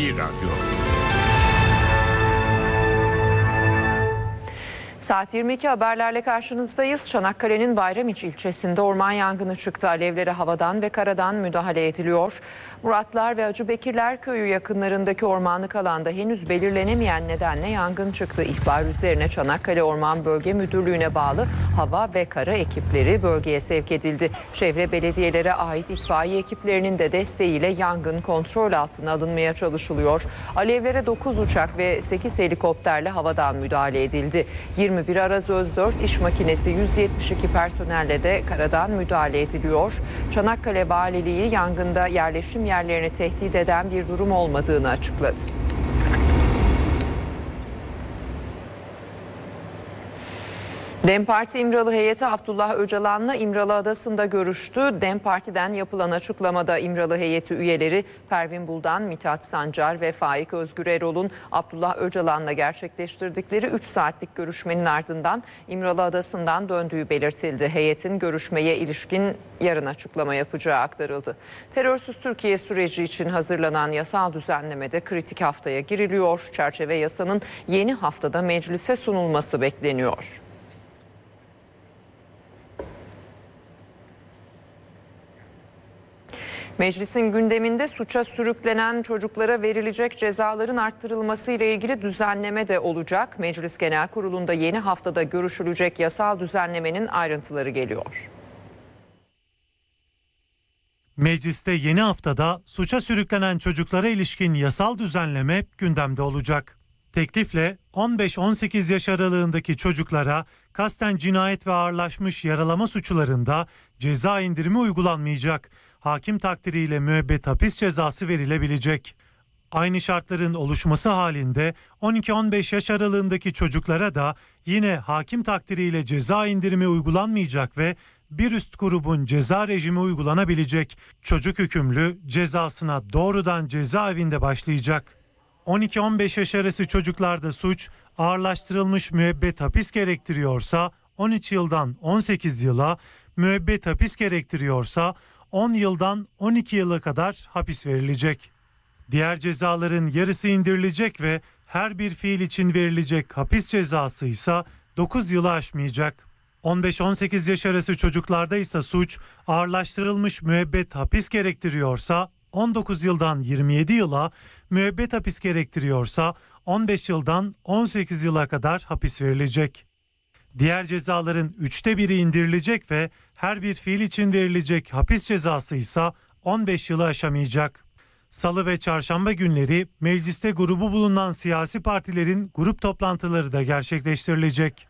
NTV Radyo. Saat 22 haberlerle karşınızdayız. Çanakkale'nin Bayramiç ilçesinde orman yangını çıktı. Alevlere havadan ve karadan müdahale ediliyor. Muratlar ve Acıbekirler köyü yakınlarındaki ormanlık alanda henüz belirlenemeyen nedenle yangın çıktı. İhbar üzerine Çanakkale Orman Bölge Müdürlüğü'ne bağlı hava ve kara ekipleri bölgeye sevk edildi. Çevre belediyelere ait itfaiye ekiplerinin de desteğiyle yangın kontrol altına alınmaya çalışılıyor. Alevlere 9 uçak ve 8 helikopterle havadan müdahale edildi. 21 Araz Öz-4 iş makinesi 172 personelle de karadan müdahale ediliyor. Çanakkale Valiliği yangında yerleşim yerlerini tehdit eden bir durum olmadığını açıkladı. DEM Parti İmralı heyeti Abdullah Öcalan'la İmralı Adası'nda görüştü. DEM Parti'den yapılan açıklamada İmralı heyeti üyeleri Pervin Buldan, Mithat Sancar ve Faik Özgür Erol'un Abdullah Öcalan'la gerçekleştirdikleri 3 saatlik görüşmenin ardından İmralı Adası'ndan döndüğü belirtildi. Heyetin görüşmeye ilişkin yarın açıklama yapacağı aktarıldı. Terörsüz Türkiye süreci için hazırlanan yasal düzenlemede kritik haftaya giriliyor. Çerçeve yasanın yeni haftada meclise sunulması bekleniyor. Meclisin gündeminde suça sürüklenen çocuklara verilecek cezaların arttırılması ile ilgili düzenleme de olacak. Meclis Genel Kurulu'nda yeni haftada görüşülecek yasal düzenlemenin ayrıntıları geliyor. Mecliste yeni haftada suça sürüklenen çocuklara ilişkin yasal düzenleme gündemde olacak. Teklifle 15-18 yaş aralığındaki çocuklara kasten cinayet ve ağırlaşmış yaralama suçlarında ceza indirimi uygulanmayacak. Hakim takdiriyle müebbet hapis cezası verilebilecek. Aynı şartların oluşması halinde 12-15 yaş aralığındaki çocuklara da yine hakim takdiriyle ceza indirimi uygulanmayacak ve bir üst grubun ceza rejimi uygulanabilecek. Çocuk hükümlü cezasına doğrudan cezaevinde başlayacak. 12-15 yaş arası çocuklarda suç ağırlaştırılmış müebbet hapis gerektiriyorsa 13 yıldan 18 yıla, müebbet hapis gerektiriyorsa 10 yıldan 12 yıla kadar hapis verilecek. Diğer cezaların yarısı indirilecek ve her bir fiil için verilecek hapis cezası ise 9 yılı aşmayacak. 15-18 yaş arası çocuklarda ise suç ağırlaştırılmış müebbet hapis gerektiriyorsa 19 yıldan 27 yıla, müebbet hapis gerektiriyorsa 15 yıldan 18 yıla kadar hapis verilecek. Diğer cezaların 1/3'ü indirilecek ve her bir fiil için verilecek hapis cezası ise 15 yılı aşamayacak. Salı ve çarşamba günleri mecliste grubu bulunan siyasi partilerin grup toplantıları da gerçekleştirilecek.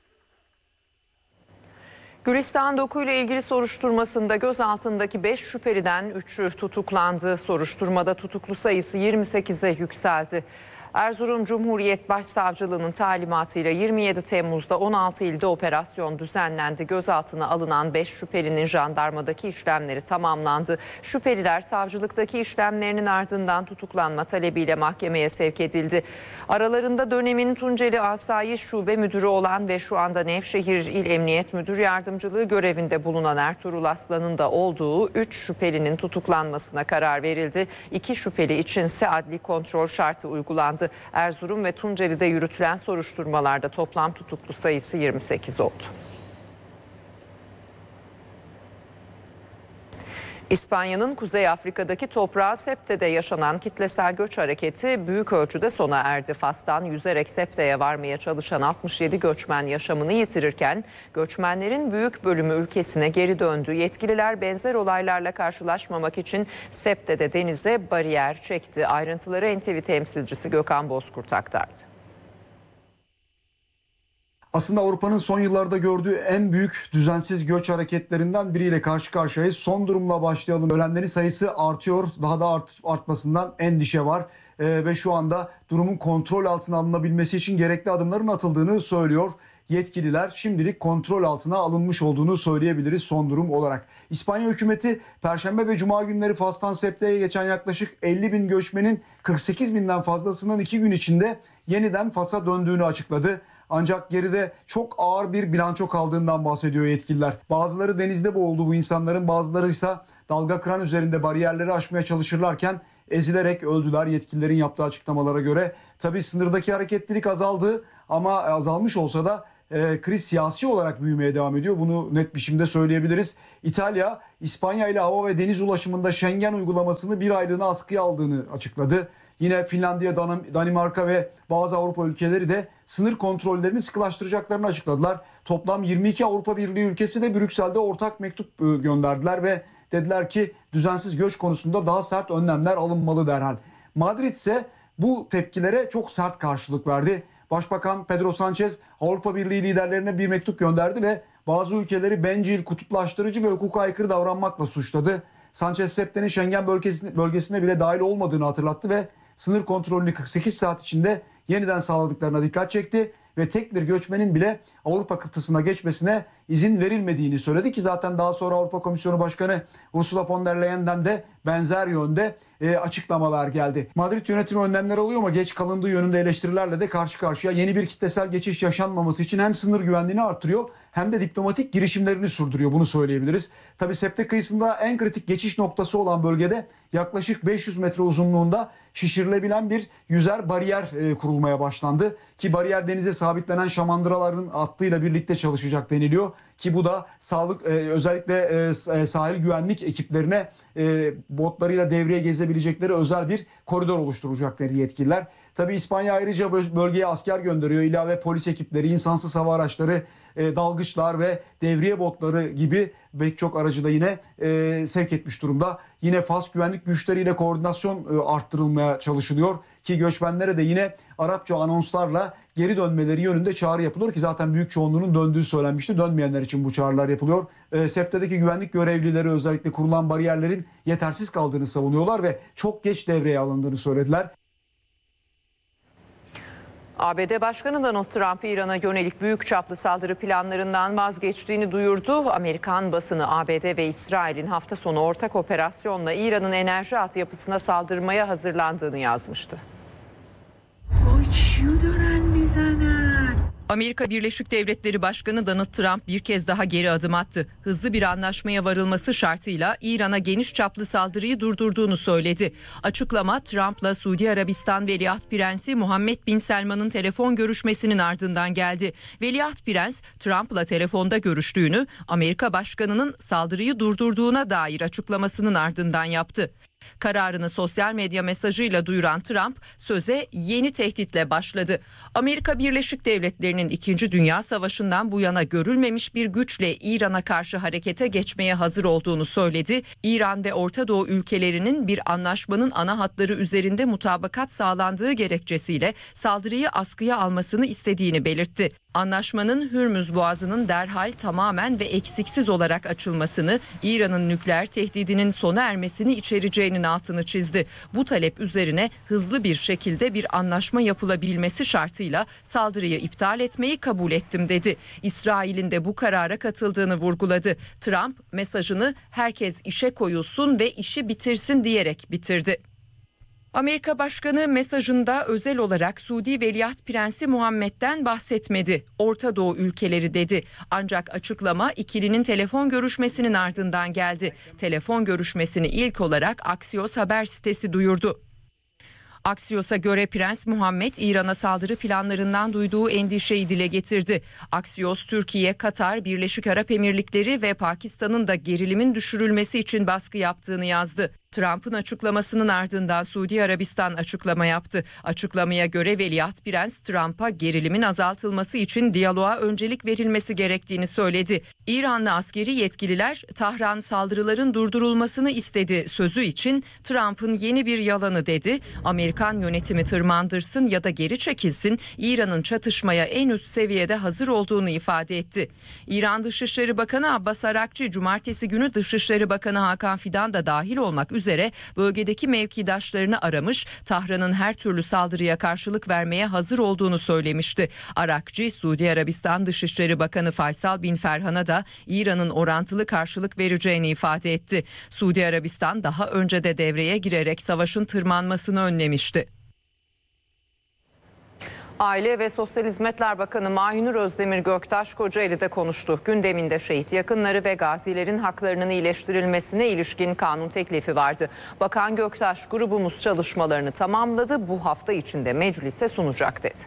Gülistan Doku ile ilgili soruşturmasında gözaltındaki 5 şüpheliden 3'ü tutuklandı. Soruşturmada tutuklu sayısı 28'e yükseldi. Erzurum Cumhuriyet Başsavcılığı'nın talimatıyla 27 Temmuz'da 16 ilde operasyon düzenlendi. Gözaltına alınan 5 şüphelinin jandarmadaki işlemleri tamamlandı. Şüpheliler savcılıktaki işlemlerinin ardından tutuklanma talebiyle mahkemeye sevk edildi. Aralarında dönemin Tunceli Asayiş Şube Müdürü olan ve şu anda Nevşehir İl Emniyet Müdür Yardımcılığı görevinde bulunan Ertuğrul Aslan'ın da olduğu 3 şüphelinin tutuklanmasına karar verildi. 2 şüpheli içinse adli kontrol şartı uygulandı. Erzurum ve Tunceli'de yürütülen soruşturmalarda toplam tutuklu sayısı 28 oldu. İspanya'nın Kuzey Afrika'daki toprağı Septe'de yaşanan kitlesel göç hareketi büyük ölçüde sona erdi. Fas'tan yüzerek Septe'ye varmaya çalışan 67 göçmen yaşamını yitirirken göçmenlerin büyük bölümü ülkesine geri döndü. Yetkililer benzer olaylarla karşılaşmamak için Septe'de denize bariyer çekti. Ayrıntıları NTV temsilcisi Gökhan Bozkurt aktardı. Aslında Avrupa'nın son yıllarda gördüğü en büyük düzensiz göç hareketlerinden biriyle karşı karşıyayız. Son durumla başlayalım. Ölenlerin sayısı artıyor. Daha da artmasından endişe var. Ve şu anda durumun kontrol altına alınabilmesi için gerekli adımların atıldığını söylüyor yetkililer. Şimdilik kontrol altına alınmış olduğunu söyleyebiliriz son durum olarak. İspanya hükümeti Perşembe ve Cuma günleri Fas'tan Septe'ye geçen yaklaşık 50 bin göçmenin 48 binden fazlasının 2 gün içinde yeniden Fas'a döndüğünü açıkladı. Ancak geride çok ağır bir bilanço kaldığından bahsediyor yetkililer. Bazıları denizde boğuldu bu insanların, bazıları ise dalga kıran üzerinde bariyerleri aşmaya çalışırlarken ezilerek öldüler yetkililerin yaptığı açıklamalara göre. Tabii sınırdaki hareketlilik azaldı ama azalmış olsa da kriz siyasi olarak büyümeye devam ediyor. Bunu net biçimde söyleyebiliriz. İtalya, İspanya ile hava ve deniz ulaşımında Schengen uygulamasını bir aylığına askıya aldığını açıkladı. Yine Finlandiya, Danimarka ve bazı Avrupa ülkeleri de sınır kontrollerini sıkılaştıracaklarını açıkladılar. Toplam 22 Avrupa Birliği ülkesi de Brüksel'de ortak mektup gönderdiler ve dediler ki düzensiz göç konusunda daha sert önlemler alınmalı derhal. Madrid ise bu tepkilere çok sert karşılık verdi. Başbakan Pedro Sanchez Avrupa Birliği liderlerine bir mektup gönderdi ve bazı ülkeleri bencil, kutuplaştırıcı ve hukuka aykırı davranmakla suçladı. Sanchez Septe'nin Schengen bölgesine bile dahil olmadığını hatırlattı ve sınır kontrolünü 48 saat içinde yeniden sağladıklarına dikkat çekti ve tek bir göçmenin bile Avrupa kıtasına geçmesine izin verilmediğini söyledi ki zaten daha sonra Avrupa Komisyonu Başkanı Ursula von der Leyen'den de benzer yönde açıklamalar geldi. Madrid yönetimi önlemler alıyor ama geç kalındığı yönünde eleştirilerle de karşı karşıya. Yeni bir kitlesel geçiş yaşanmaması için hem sınır güvenliğini artırıyor hem de diplomatik girişimlerini sürdürüyor, bunu söyleyebiliriz. Tabii Septe kıyısında en kritik geçiş noktası olan bölgede yaklaşık 500 metre uzunluğunda şişirilebilen bir yüzer bariyer kurulmaya başlandı. Ki bariyer denize sabitlenen şamandıraların hattıyla birlikte çalışacak deniliyor. Ki bu da özellikle sahil güvenlik ekiplerine botlarıyla devreye gezebilecekleri özel bir koridor oluşturacak dedi yetkililer. Tabii İspanya ayrıca bölgeye asker gönderiyor. İlave polis ekipleri, insansız hava araçları, dalgıçlar ve devriye botları gibi pek çok aracı da yine sevk etmiş durumda. Yine Fas güvenlik güçleriyle koordinasyon arttırılmaya çalışılıyor ki göçmenlere de yine Arapça anonslarla geri dönmeleri yönünde çağrı yapılıyor ki zaten büyük çoğunluğunun döndüğü söylenmişti. Dönmeyenler için bu çağrılar yapılıyor. Septe'deki güvenlik görevlileri özellikle kurulan bariyerlerin yetersiz kaldığını savunuyorlar ve çok geç devreye alındığını söylediler. ABD Başkanı Donald Trump İran'a yönelik büyük çaplı saldırı planlarından vazgeçtiğini duyurdu. Amerikan basını ABD ve İsrail'in hafta sonu ortak operasyonla İran'ın enerji altyapısına saldırmaya hazırlandığını yazmıştı. Amerika Birleşik Devletleri Başkanı Donald Trump bir kez daha geri adım attı. Hızlı bir anlaşmaya varılması şartıyla İran'a geniş çaplı saldırıyı durdurduğunu söyledi. Açıklama Trump'la Suudi Arabistan Veliaht Prensi Muhammed Bin Selman'ın telefon görüşmesinin ardından geldi. Veliaht Prens Trump'la telefonda görüştüğünü, Amerika Başkanı'nın saldırıyı durdurduğuna dair açıklamasının ardından yaptı. Kararını sosyal medya mesajıyla duyuran Trump söze yeni tehditle başladı. Amerika Birleşik Devletleri'nin 2. Dünya Savaşı'ndan bu yana görülmemiş bir güçle İran'a karşı harekete geçmeye hazır olduğunu söyledi. İran ve Orta Doğu ülkelerinin bir anlaşmanın ana hatları üzerinde mutabakat sağlandığı gerekçesiyle saldırıyı askıya almasını istediğini belirtti. Anlaşmanın Hürmüz Boğazı'nın derhal tamamen ve eksiksiz olarak açılmasını, İran'ın nükleer tehdidinin sona ermesini içereceğinin altını çizdi. Bu talep üzerine hızlı bir şekilde bir anlaşma yapılabilmesi şartıyla saldırıyı iptal etmeyi kabul ettim dedi. İsrail'in de bu karara katıldığını vurguladı. Trump mesajını herkes işe koyulsun ve işi bitirsin diyerek bitirdi. Amerika Başkanı mesajında özel olarak Suudi Veliaht Prensi Muhammed'den bahsetmedi. Orta Doğu ülkeleri dedi. Ancak açıklama ikilinin telefon görüşmesinin ardından geldi. Telefon görüşmesini ilk olarak Axios haber sitesi duyurdu. Axios'a göre Prens Muhammed İran'a saldırı planlarından duyduğu endişeyi dile getirdi. Axios, Türkiye, Katar, Birleşik Arap Emirlikleri ve Pakistan'ın da gerilimin düşürülmesi için baskı yaptığını yazdı. Trump'ın açıklamasının ardından Suudi Arabistan açıklama yaptı. Açıklamaya göre Veliaht Prens Trump'a gerilimin azaltılması için diyaloğa öncelik verilmesi gerektiğini söyledi. İranlı askeri yetkililer Tahran saldırıların durdurulmasını istedi sözü için Trump'ın yeni bir yalanı dedi. Amerikan yönetimi tırmandırsın ya da geri çekilsin, İran'ın çatışmaya en üst seviyede hazır olduğunu ifade etti. İran Dışişleri Bakanı Abbas Arakçı cumartesi günü Dışişleri Bakanı Hakan Fidan da dahil olmak üzere bölgedeki mevkidaşlarını aramış, Tahran'ın her türlü saldırıya karşılık vermeye hazır olduğunu söylemişti. Arakçı, Suudi Arabistan Dışişleri Bakanı Faysal Bin Ferhan'a da İran'ın orantılı karşılık vereceğini ifade etti. Suudi Arabistan daha önce de devreye girerek savaşın tırmanmasını önlemişti. Aile ve Sosyal Hizmetler Bakanı Mahinur Özdemir Göktaş Kocaeli'de konuştu. Gündeminde şehit yakınları ve gazilerin haklarının iyileştirilmesine ilişkin kanun teklifi vardı. Bakan Göktaş, grubumuz çalışmalarını tamamladı, bu hafta içinde meclise sunacak dedi.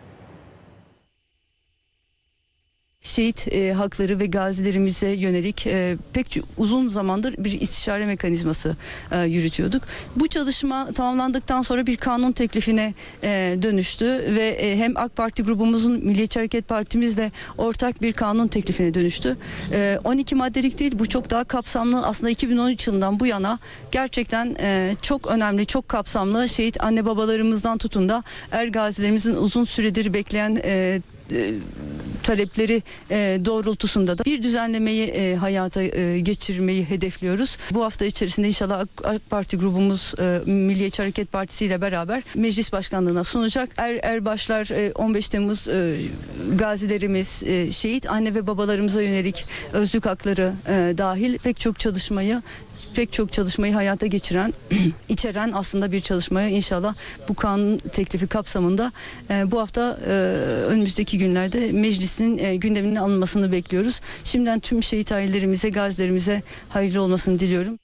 Şehit hakları ve gazilerimize yönelik pek uzun zamandır bir istişare mekanizması yürütüyorduk. Bu çalışma tamamlandıktan sonra bir kanun teklifine dönüştü ve hem AK Parti grubumuzun Milliyetçi Hareket Partimizle ortak bir kanun teklifine dönüştü. 12 maddelik değil, bu çok daha kapsamlı. Aslında 2013 yılından bu yana gerçekten çok önemli, çok kapsamlı şehit anne babalarımızdan tutun da gazilerimizin uzun süredir bekleyen talepleri doğrultusunda da bir düzenlemeyi hayata geçirmeyi hedefliyoruz. Bu hafta içerisinde inşallah AK Parti grubumuz Milliyetçi Hareket Partisi ile beraber meclis başkanlığına sunacak. Erbaşlar 15 Temmuz gazilerimiz, şehit anne ve babalarımıza yönelik özlük hakları dahil pek çok çalışmayı hayata geçiren, içeren aslında bir çalışmaya inşallah bu kanun teklifi kapsamında bu hafta önümüzdeki günlerde meclisin gündemine alınmasını bekliyoruz. Şimdiden tüm şehit ailelerimize, gazilerimize hayırlı olmasını diliyorum.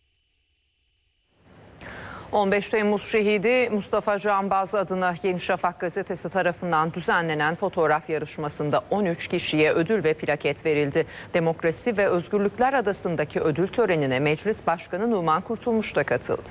15 Temmuz şehidi Mustafa Canbaz adına Yeni Şafak gazetesi tarafından düzenlenen fotoğraf yarışmasında 13 kişiye ödül ve plaket verildi. Demokrasi ve Özgürlükler Adası'ndaki ödül törenine Meclis Başkanı Numan Kurtulmuş da katıldı.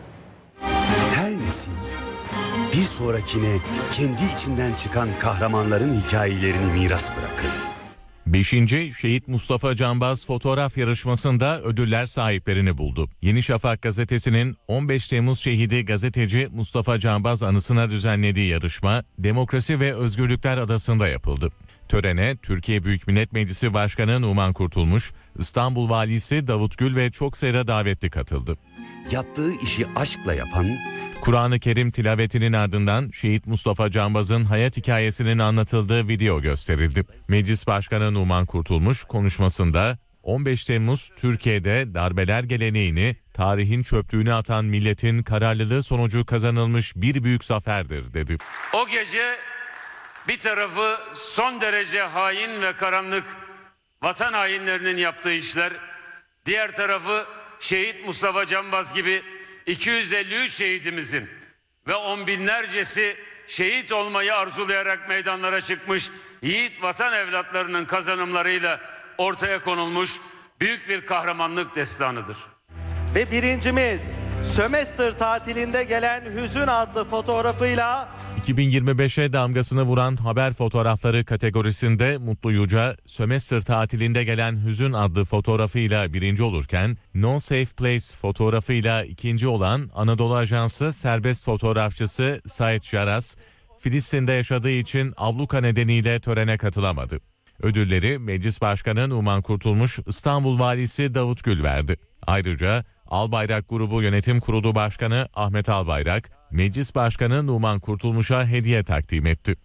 Her nesil bir sonrakine kendi içinden çıkan kahramanların hikayelerini miras bırakır. 5. Şehit Mustafa Canbaz fotoğraf yarışmasında ödüller sahiplerini buldu. Yeni Şafak gazetesinin 15 Temmuz şehidi gazeteci Mustafa Canbaz anısına düzenlediği yarışma Demokrasi ve Özgürlükler Adası'nda yapıldı. Törene Türkiye Büyük Millet Meclisi Başkanı Numan Kurtulmuş, İstanbul Valisi Davut Gül ve çok sayıda davetli katıldı. Yaptığı işi aşkla yapan, Kur'an-ı Kerim tilavetinin ardından şehit Mustafa Canbaz'ın hayat hikayesinin anlatıldığı video gösterildi. Meclis Başkanı Numan Kurtulmuş konuşmasında 15 Temmuz Türkiye'de darbeler geleneğini, tarihin çöplüğüne atan milletin kararlılığı sonucu kazanılmış bir büyük zaferdir dedi. O gece bir tarafı son derece hain ve karanlık vatan hainlerinin yaptığı işler, diğer tarafı şehit Mustafa Canbaz gibi 253 şehitimizin ve on binlercesi şehit olmayı arzulayarak meydanlara çıkmış yiğit vatan evlatlarının kazanımlarıyla ortaya konulmuş büyük bir kahramanlık destanıdır. Ve birincimiz sömestr tatilinde gelen hüzün adlı fotoğrafıyla 2025'e damgasını vuran haber fotoğrafları kategorisinde Mutlu Yüce, sömestr tatilinde gelen hüzün adlı fotoğrafıyla birinci olurken, No Safe Place fotoğrafıyla ikinci olan Anadolu Ajansı serbest fotoğrafçısı Sait Jaras, Filistin'de yaşadığı için abluka nedeniyle törene katılamadı. Ödülleri Meclis Başkanı Numan Kurtulmuş, İstanbul Valisi Davut Gül verdi. Ayrıca Albayrak Grubu Yönetim Kurulu Başkanı Ahmet Albayrak, Meclis Başkanı Numan Kurtulmuş'a hediye takdim etti.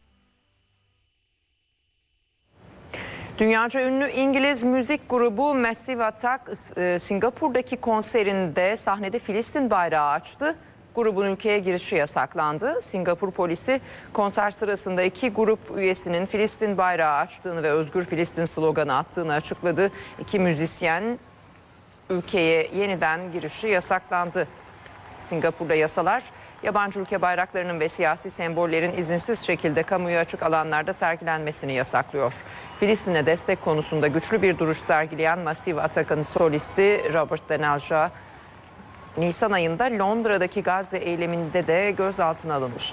Dünyaca ünlü İngiliz müzik grubu Massive Attack Singapur'daki konserinde sahnede Filistin bayrağı açtı. Grubun ülkeye girişi yasaklandı. Singapur polisi konser sırasında iki grup üyesinin Filistin bayrağı açtığını ve Özgür Filistin sloganı attığını açıkladı. İki müzisyen ülkeye yeniden girişi yasaklandı. Singapur'da yasalar yabancı ülke bayraklarının ve siyasi sembollerin izinsiz şekilde kamuya açık alanlarda sergilenmesini yasaklıyor. Filistin'e destek konusunda güçlü bir duruş sergileyen Massive Attack'ın solisti Robert Denalja, Nisan ayında Londra'daki Gazze eyleminde de gözaltına alınmıştı.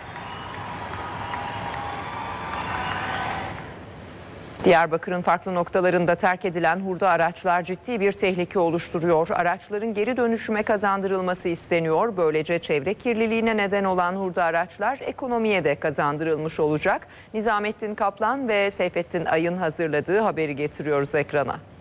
Diyarbakır'ın farklı noktalarında terk edilen hurda araçlar ciddi bir tehlike oluşturuyor. Araçların geri dönüşüme kazandırılması isteniyor. Böylece çevre kirliliğine neden olan hurda araçlar ekonomiye de kazandırılmış olacak. Nizamettin Kaplan ve Seyfettin Ay'ın hazırladığı haberi getiriyoruz ekrana.